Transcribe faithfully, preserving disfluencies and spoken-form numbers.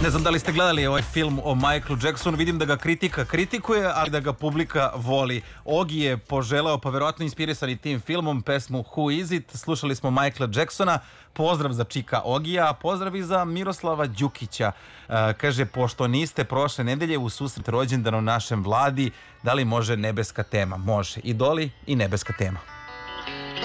Ne znam da li ste gledali ovaj film o Michaelu Jacksonu, vidim da ga kritika kritikuje, ali da ga publika voli. Ogi je poželeo, pa verovatno inspirisan i tim filmom, pesmu Who Is It. Slušali smo Michaela Jacksona. Pozdrav za Čika Ogija, pozdrav i za Miroslava Đukića. E, kaže, pošto niste prošle nedelje u susret rođendanu našem Vladi, da li može nebeska tema? Može. I Doli i nebeska tema.